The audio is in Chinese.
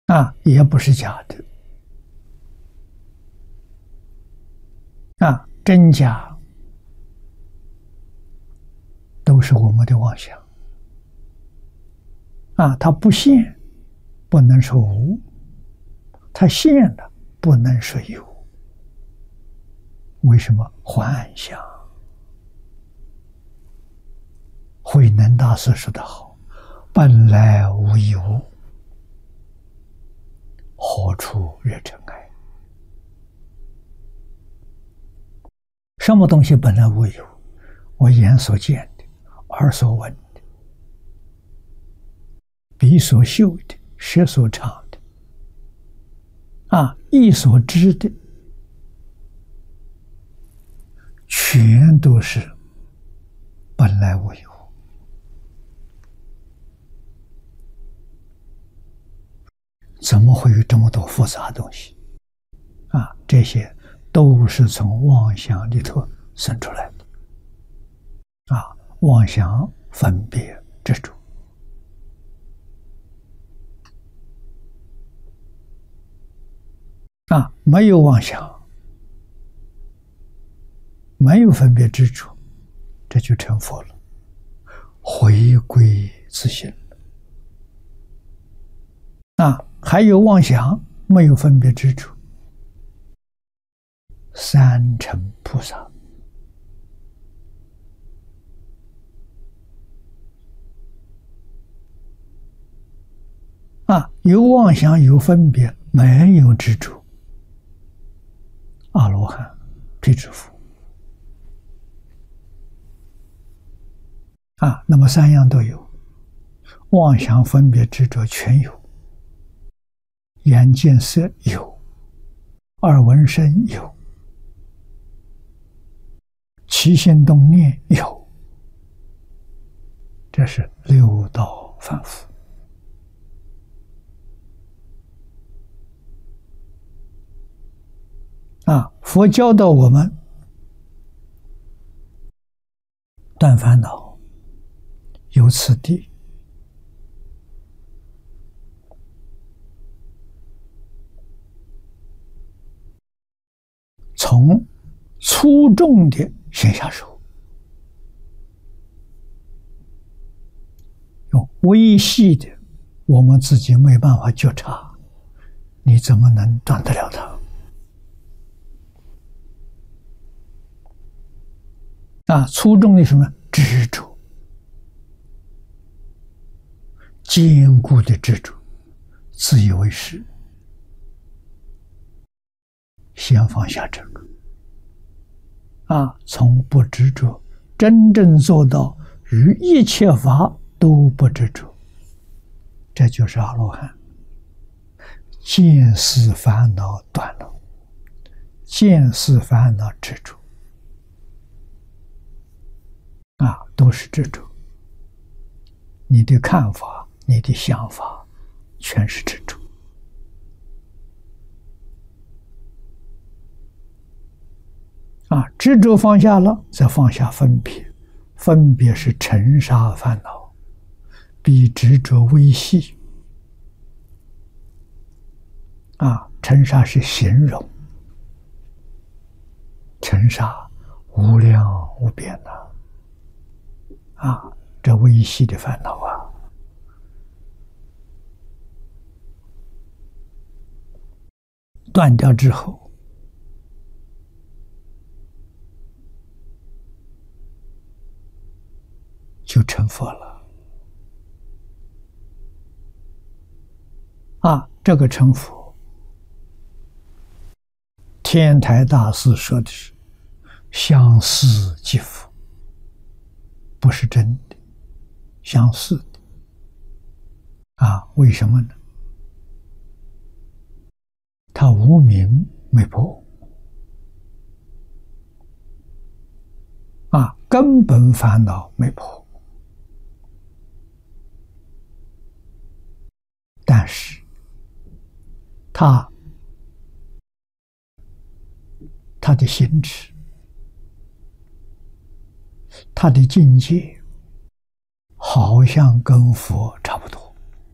也不是假的真假都是我们的妄想它不现，不能说无；它现了，不能说有。为什么？幻想。慧能大师说得好：“本来无一物，何处惹尘埃？”什么东西本来无一物？我眼所见的，耳所闻的，鼻所嗅的，舌所尝的，意所知的，全都是本来无一物。怎么会有这么多复杂的东西？这些都是从妄想里头生出来的。妄想、分别、执着。没有妄想，没有分别执着，这就成佛了，回归自性了。还有妄想，没有分别执着，三乘菩萨。有妄想，有分别，没有执着，阿罗汉、辟支佛。那么三样都有，妄想、分别、执着全有，眼见色有，耳闻声有，起心动念有，这是六道凡夫。佛教导我们断烦恼，有次第。从粗重的先下手，用微细的，我们自己没办法觉察，你怎么能断得了它？粗重的什么？执着，坚固的执着，自以为是，先放下这个。从不执着，真正做到于一切法都不执着，这就是阿罗汉。见思烦恼断了，见思烦恼执着。都是执着，你的看法、你的想法，全是执着。执着放下了，再放下分别，分别是尘沙烦恼，比执着微细。尘沙是形容，尘沙无量无边呐。这微细的烦恼断掉之后，就成佛了。这个成佛，天台大师说的是相似即佛。不是真的，相似的。为什么呢？他无明没破，根本烦恼没破，但是他的心智，他的境界好像跟佛